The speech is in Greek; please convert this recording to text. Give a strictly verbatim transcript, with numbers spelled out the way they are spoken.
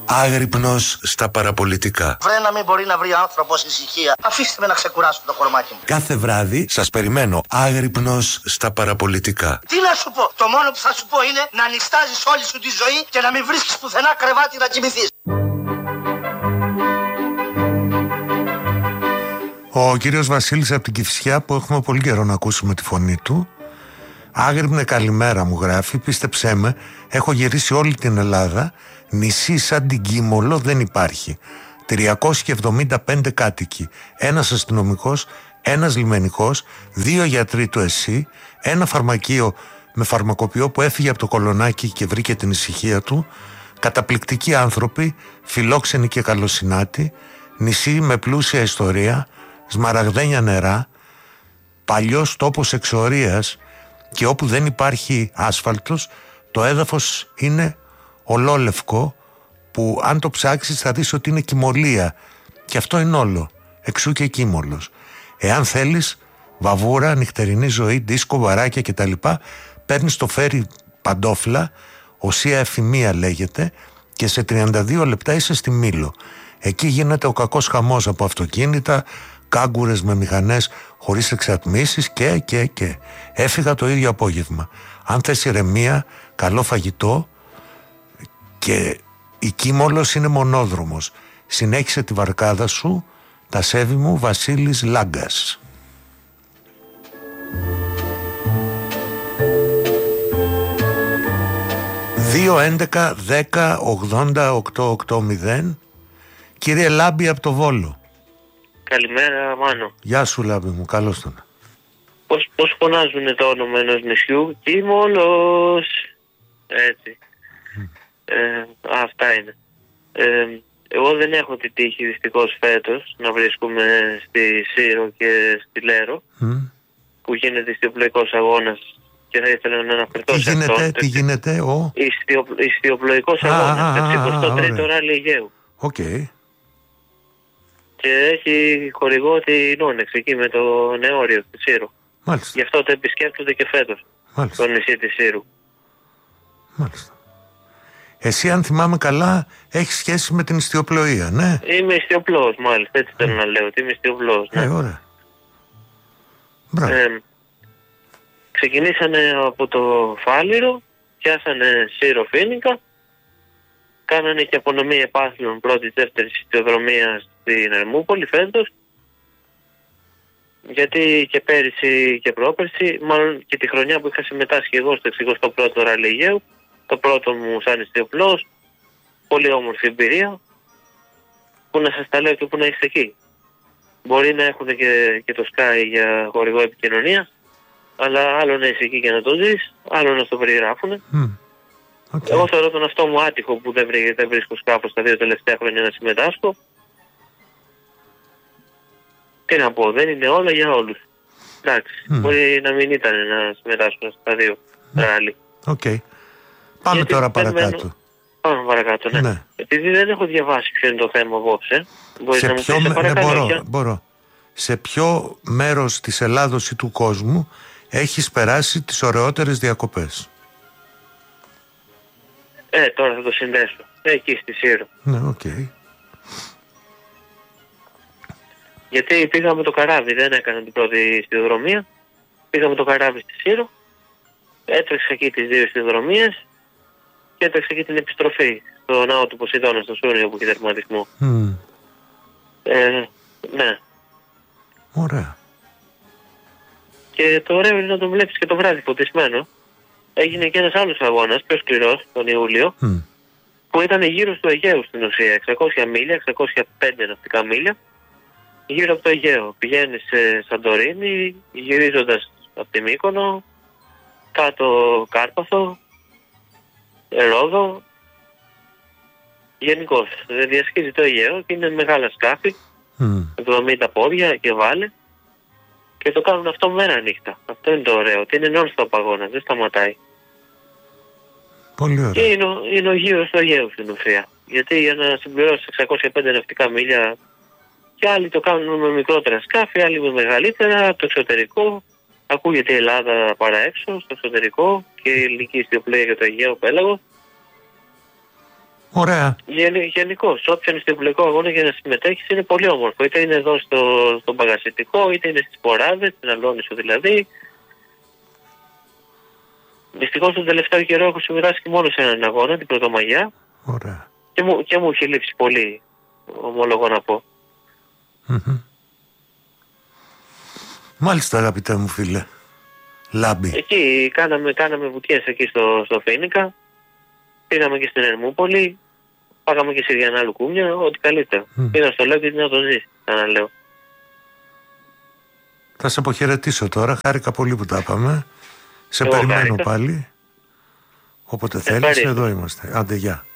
Άγρυπνος στα παραπολιτικά. Βρε να μην μπορεί να βρει άνθρωπος ησυχία. Αφήστε με να ξεκουράσω το κορμάκι μου. Κάθε βράδυ σας περιμένω άγρυπνος στα παραπολιτικά. Τι να σου πω, το μόνο που θα σου πω είναι να νιστάζεις όλη σου τη ζωή και να μην βρίσκεις πουθενά κρεβάτι να κοιμηθείς. Ο κύριος Βασίλης από την Κηφισιά, που έχουμε πολύ καιρό να ακούσουμε τη φωνή του. Άγρυπνε, καλημέρα, μου γράφει. Πίστεψέ με, έχω γυρίσει όλη την Ελλάδα. Νησί σαν την Κίμολο δεν υπάρχει. τριακόσιοι εβδομήντα πέντε κάτοικοι. Ένας αστυνομικός, ένας λιμενικός, δύο γιατροί του ΕΣΥ, ένα φαρμακείο με φαρμακοποιό που έφυγε από το Κολονάκι και βρήκε την ησυχία του. Καταπληκτικοί άνθρωποι, φιλόξενοι και καλοσυνάτοι. Νησί με πλούσια ιστορία, σμαραγδένια νερά, παλιός τόπος εξορίας, και όπου δεν υπάρχει άσφαλτος το έδαφος είναι ολόλευκο, που αν το ψάξεις θα δεις ότι είναι κυμολία, και αυτό είναι όλο, εξού και Κίμολος. Εάν θέλεις βαβούρα, νυχτερινή ζωή, δίσκο, βαράκια κτλ, παίρνεις το φέρι Παντόφλα, Οσία Εφημεία λέγεται, και σε τριάντα δύο λεπτά είσαι στη Μήλο. Εκεί γίνεται ο κακός χαμός από αυτοκίνητα, κάγκουρες με μηχανές χωρίς εξατμίσεις και και και. Έφυγα το ίδιο απόγευμα. Αν θες ηρεμία, καλό φαγητό, και η Κίμολος είναι μονόδρομος. Συνέχισε τη βαρκάδα σου. Τα σέβη μου, Βασίλης Λάγκας. δύο έντεκα δέκα ογδόντα οκτώ ογδόντα. Κύριε Λάμπη από το Βόλο. Καλημέρα, Μάνο. Γεια σου, Λάμπη μου, καλώς τον. Πώς, πώς φωνάζουνε το όνομα ενός νησιού? Κίμολος. Έτσι. Mm. Ε, αυτά είναι. Ε, εγώ δεν έχω τη τύχη δυστυχώς φέτος να βρίσκομαι στη Σύρο και στη Λέρο, mm. που γίνεται ιστιοπλοϊκός αγώνας, και θα ήθελα να αναφερθώ τι σε γίνεται, αυτό. Τι γίνεται, ο... Ιστιο, ιστιοπλοϊκός αγώνας, εξηκοστό τρίτο ράλι Αιγαίου. Οκ. Okay. Και έχει χορηγό την Όνεξ εκεί με το Νεόριο τη Σύρου. Μάλιστα. Γι' αυτό το επισκέπτονται και φέτος το νησί της Σύρου. Μάλιστα. Εσύ, αν θυμάμαι καλά, έχεις σχέση με την ιστιοπλοεία, ναι? Είμαι ιστιοπλώος, μάλιστα, έτσι θέλω mm. να λέω, ότι είμαι ιστιοπλώος. Ναι. Ε, ωραία. Μπράβο. Ε, ξεκινήσανε από το Φάληρο, πιάσανε Σύρο Φίνικα, κάνανε και απονομή επάθλων πρώτης δεύτερης ιστιοδρομίας στην Ερμούπολη φέτος, γιατί και πέρυσι και πρόπερσι, μάλλον και τη χρονιά που είχα συμμετάσχει εγώ στο εξηκοστό πρώτο ράλι Αιγαίου, το πρώτο μου σαν ιστιοπλώος, πολύ όμορφη εμπειρία, που να σας τα λέω και που να είστε εκεί. Μπορεί να έχουν και, και το Sky για χορηγό επικοινωνία, αλλά άλλο να είσαι εκεί και να το ζεις, άλλο να στο περιγράφουν. Mm. Okay. Εγώ θεωρώ τον αυτό μου άτυχο που δεν, βρή, δεν βρίσκω σκάφος τα δύο τελευταία χρόνια να συμμετάσχω. Τι να πω, δεν είναι όλα για όλους. Εντάξει, mm. μπορεί να μην ήταν να συμμετάσχω στα δύο mm. ράλι. Οκ. Okay. Πάμε γιατί τώρα παρακάτω. Μένω... Πάμε παρακάτω, ναι. ναι. Επειδή δεν έχω διαβάσει ποιο είναι το θέμα απόψε, μπορεί να μου πεις σε παρακάτω. Ναι, μπορώ, μπορώ. Σε ποιο μέρος της Ελλάδος ή του κόσμου έχεις περάσει τις ωραιότερες διακοπές? Ε, τώρα θα το συνδέσω. Εκεί στη Σύρο. Ναι, οκ. Okay. Γιατί πήγαμε το καράβι, δεν έκανα την πρώτη ιστιοδρομία. Πήγαμε το καράβι στη Σύρο. Έτρεξα εκεί τις δύο ιστιοδρομίες και έτρεξα εκεί την επιστροφή στο ναό του Ποσειδώνα, στο Σούνιο που έχει τερματισμό. Mm. Ε, ναι. Ωραία. Και το ωραίο είναι να το βλέπεις και το βράδυ φωτισμένο. Έγινε και ένας άλλος αγώνας, πιο σκληρός, τον Ιούλιο, mm. που ήταν γύρω του Αιγαίου στην ουσία. εξακόσια μίλια, εξακόσια πέντε ναυτικά μίλια, γύρω από το Αιγαίο. Πηγαίνεις σε Σαντορίνη, γυρίζοντας από τη Μύκονο, κάτω Κάρπαθο, Ρόδο. Γενικώς, διασχίζει το Αιγαίο και είναι μεγάλα σκάφη, mm. εβδομήντα πόδια και βάλε. Και το κάνουν αυτό μέρα νύχτα. Αυτό είναι το ωραίο. Ότι είναι non-stop αγώνα. Δεν σταματάει. Πολύ ωραία. Και είναι ο, είναι ο γύρος του Αιγαίου στην ουσία. Γιατί για να συμπληρώσει εξακόσια πέντε ναυτικά μίλια, και άλλοι το κάνουν με μικρότερα σκάφη, άλλοι με μεγαλύτερα, το εξωτερικό. Ακούγεται η Ελλάδα παρά έξω, στο εξωτερικό, και η ελληνική ιστιοπλοεία για το Αιγαίο πέλαγο. Ωραία. Γενικώ, όποιον στιβουλικό αγώνα για να συμμετέχει είναι πολύ όμορφο. Είτε είναι εδώ στο, στο Παγασιτικό, είτε είναι στις Ποράδες, στην Αλόνισο δηλαδή. Δυστυχώς τον τελευταίο καιρό έχω συμμετάσχει μόνο σε έναν αγώνα, την Πρωτομαγιά. Ωραία. Και μου, και μου έχει λείψει πολύ, ομολογώ να πω. Mm-hmm. Μάλιστα, αγαπητέ μου φίλε. Λάμπη. Εκεί κάναμε, κάναμε βουτιές εκεί στο, στο Φίνικα. Πήγαμε και στην Ερμούπολη. Πάγαμε και σε Διανά Λουκούμια. Ό,τι καλύτερο. Mm. Πήγα στο λέω και να το ζεις, ξαναλέω. Θα σε αποχαιρετήσω τώρα. Χάρηκα πολύ που τα είπαμε. Σε Εγώ περιμένω χάρηκα. Πάλι. Όποτε θέλεις, εδώ είμαστε. Άντε, γεια.